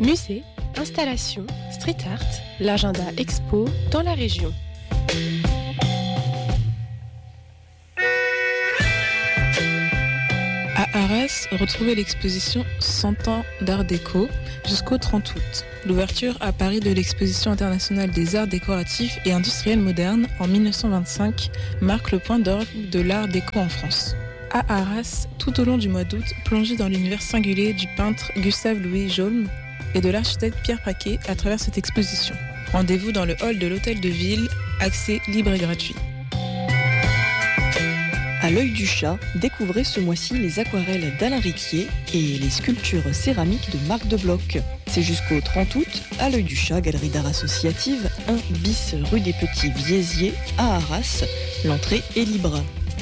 Musées, installations, street art, l'agenda expo dans la région. À Arras, retrouvez l'exposition 100 ans d'art déco jusqu'au 30 août. L'ouverture à Paris de l'exposition internationale des arts décoratifs et industriels modernes en 1925 marque le point d'orgue de l'art déco en France. À Arras, tout au long du mois d'août, plongez dans l'univers singulier du peintre Gustave-Louis Jaulme et de l'architecte Pierre Paquet à travers cette exposition. Rendez-vous dans le hall de l'Hôtel de Ville, accès libre et gratuit. À l'œil du chat, découvrez ce mois-ci les aquarelles d'Alain Riquier et les sculptures céramiques de Marc de Bloch. C'est jusqu'au 30 août, à l'œil du chat, galerie d'art associative, 1 bis rue des Petits Viesiers, à Arras. L'entrée est libre.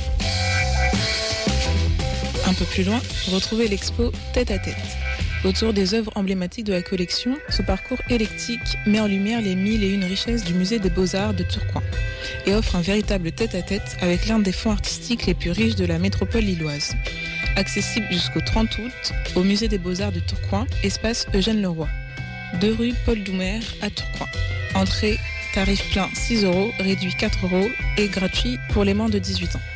Un peu plus loin, retrouvez l'expo Tête à Tête. Autour des œuvres emblématiques de la collection, ce parcours électique met en lumière les 1001 richesses du musée des Beaux-Arts de Tourcoing et offre un véritable tête-à-tête avec l'un des fonds artistiques les plus riches de la métropole lilloise. Accessible jusqu'au 30 août au musée des Beaux-Arts de Tourcoing, espace Eugène Leroy, 2 rue Paul Doumer à Tourcoing. Entrée, tarif plein 6 €, réduit 4 € et gratuit pour les moins de 18 ans.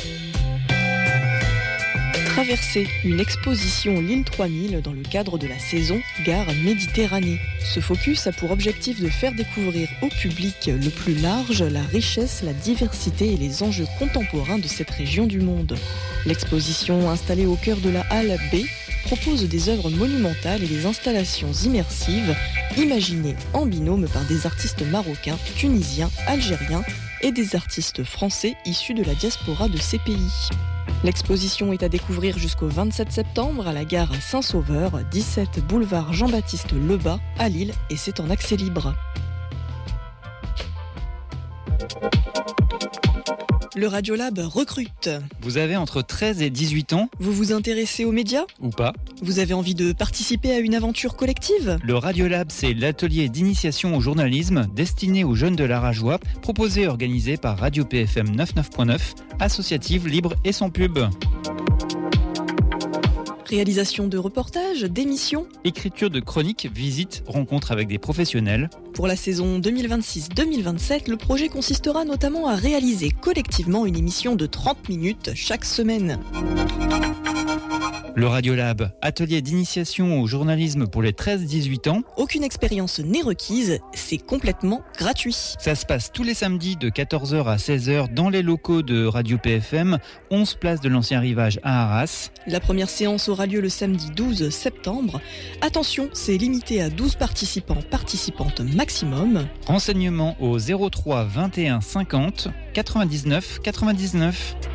Traverser une exposition L'île 3000 dans le cadre de la saison Gare Méditerranée. Ce focus a pour objectif de faire découvrir au public le plus large la richesse, la diversité et les enjeux contemporains de cette région du monde. L'exposition, installée au cœur de la halle B, propose des œuvres monumentales et des installations immersives imaginées en binôme par des artistes marocains, tunisiens, algériens et des artistes français issus de la diaspora de ces pays. L'exposition est à découvrir jusqu'au 27 septembre à la gare Saint-Sauveur, 17 boulevard Jean-Baptiste Lebas à Lille, et c'est en accès libre. Le Radiolab recrute. Vous avez entre 13 et 18 ans? Vous vous intéressez aux médias? Ou pas? Vous avez envie de participer à une aventure collective? Le Radiolab, c'est l'atelier d'initiation au journalisme destiné aux jeunes de l'Arajois, proposé et organisé par Radio PFM 99.9, associative, libre et sans pub. Réalisation de reportages, d'émissions, écriture de chroniques, visites, rencontres avec des professionnels. Pour la saison 2026-2027, le projet consistera notamment à réaliser collectivement une émission de 30 minutes chaque semaine. Le Radiolab, atelier d'initiation au journalisme pour les 13-18 ans. Aucune expérience n'est requise, c'est complètement gratuit. Ça se passe tous les samedis de 14h à 16h dans les locaux de Radio PFM, 11 place de l'Ancien Rivage à Arras. La première séance aura lieu le samedi 12 septembre. Attention, c'est limité à 12 participantes maximum. Renseignements au 03 21 50 99 99.